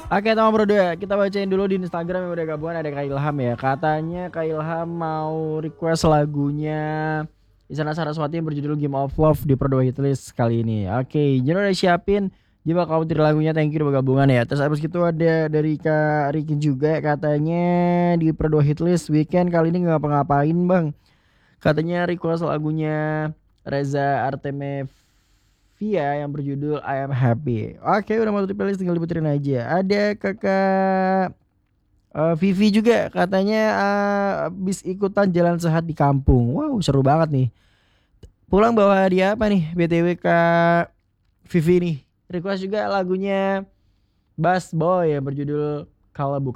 Oke teman bro ya, kita bacain dulu di Instagram yang udah gabungan. Ada Kak Ilham ya. Katanya Kak Ilham mau request lagunya Isyana Saraswati yang berjudul Game of Love di Pro 2 Hitlist kali ini. Oke, Jeno udah siapin. Dia bakal putar lagunya, thank you udah gabungan ya. Terus abis itu ada dari Kak Rikin juga, katanya di Pro 2 Hitlist weekend kali ini nggak ngapa-ngapain bang. Katanya request lagunya Reza Artemevia yang berjudul I Am Happy. Oke, udah masuk di playlist, tinggal diputerin aja. Ada kakak Vivi juga, katanya habis ikutan jalan sehat di kampung. Wow, seru banget nih. Pulang bawa hadiah apa nih? BTW Kak Vivi nih. Request juga lagunya Bass Boy yang berjudul Kalau